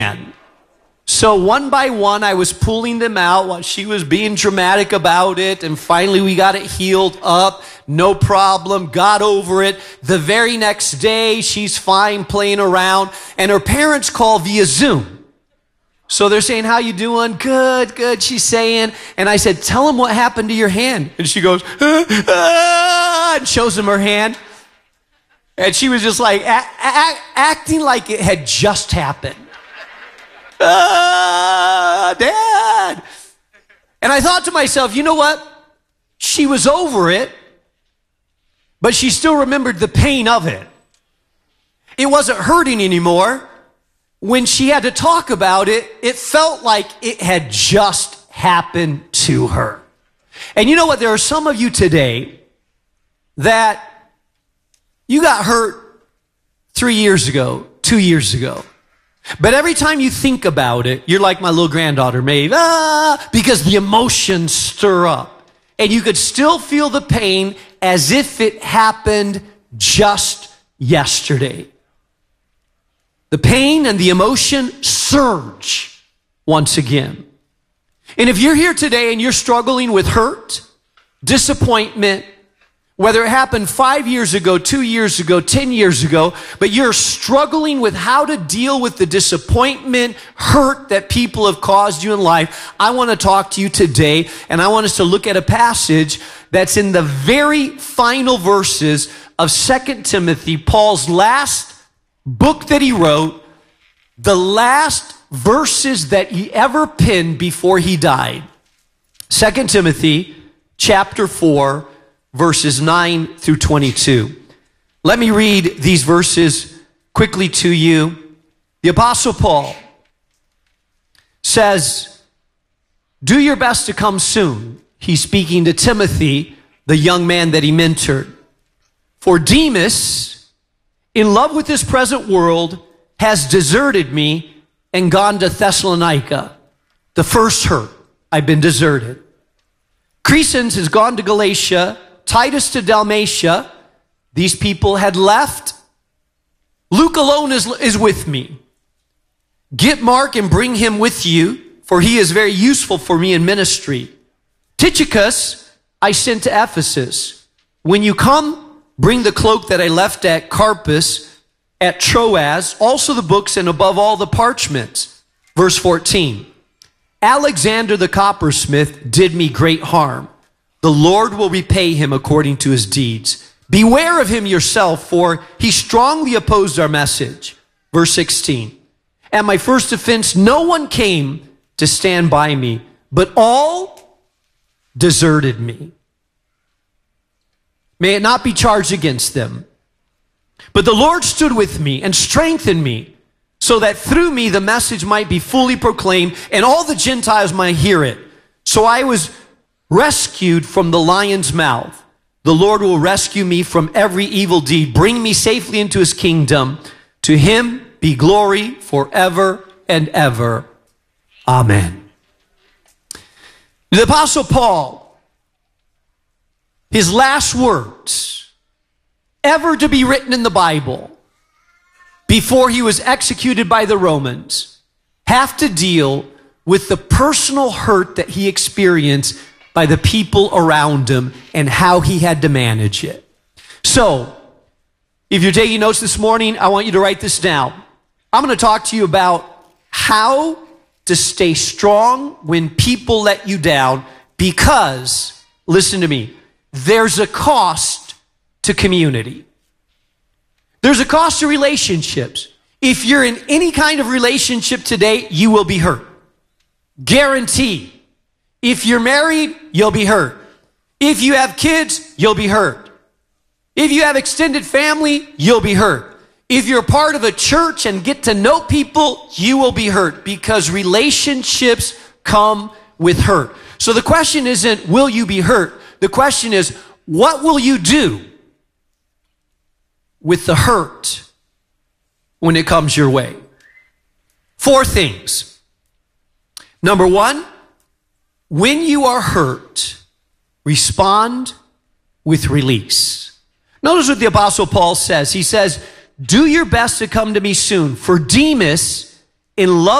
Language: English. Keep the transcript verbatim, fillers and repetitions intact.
So one by one, I was pulling them out while she was being dramatic about it. And finally, we got it healed up. No problem. Got over it. The very next day, she's fine playing around. And her parents call via Zoom. So they're saying, how you doing? Good, good, she's saying. And I said, tell them what happened to your hand. And she goes, ah, ah, and shows them her hand. And she was just like, a- a- acting like it had just happened. Ah, Dad. And I thought to myself, you know what? She was over it, but she still remembered the pain of it. It wasn't hurting anymore. When she had to talk about it, it felt like it had just happened to her. And you know what? There are some of you today that you got hurt three years ago, two years ago. But every time you think about it, you're like my little granddaughter, Maeve, ah, because the emotions stir up. And you could still feel the pain as if it happened just yesterday. The pain and the emotion surge once again. And if you're here today and you're struggling with hurt, disappointment, whether it happened five years ago, two years ago, ten years ago, but you're struggling with how to deal with the disappointment, hurt that people have caused you in life, I want to talk to you today, and I want us to look at a passage that's in the very final verses of Second Timothy, Paul's last book that he wrote, the last verses that he ever penned before he died. Second Timothy chapter four, verses nine through twenty-two. Let me read these verses quickly to you. The Apostle Paul says, do your best to come soon. He's speaking to Timothy, the young man that he mentored. For Demas, in love with this present world, has deserted me and gone to Thessalonica. The first hurt, I've been deserted. Crescens has gone to Galatia, Titus to Dalmatia. These people had left. Luke alone is, is with me. Get Mark and bring him with you, for he is very useful for me in ministry. Tychicus I sent to Ephesus. When you come, bring the cloak that I left at Carpus at Troas, also the books, and above all the parchments. Verse fourteen. Alexander the coppersmith did me great harm. The Lord will repay him according to his deeds. Beware of him yourself, for he strongly opposed our message. Verse sixteen. At my first offense, no one came to stand by me, but all deserted me. May it not be charged against them. But the Lord stood with me and strengthened me, so that through me the message might be fully proclaimed, and all the Gentiles might hear it. So I was rescued from the lion's mouth. The Lord will rescue me from every evil deed, bring me safely into his kingdom. To him be glory forever and ever. Amen. The Apostle Paul, his last words ever to be written in the Bible before he was executed by the Romans, have to deal with the personal hurt that he experienced by the people around him and how he had to manage it. So, if you're taking notes this morning, I want you to write this down. I'm going to talk to you about how to stay strong when people let you down, because, listen to me, there's a cost to community. There's a cost to relationships. If you're in any kind of relationship today, you will be hurt. Guaranteed. If you're married, you'll be hurt. If you have kids, you'll be hurt. If you have extended family, you'll be hurt. If you're part of a church and get to know people, you will be hurt, because relationships come with hurt. So the question isn't, will you be hurt? The question is, what will you do with the hurt when it comes your way? Four things. Number one, when you are hurt, respond with release. Notice what the Apostle Paul says. He says, do your best to come to me soon. For Demas, in love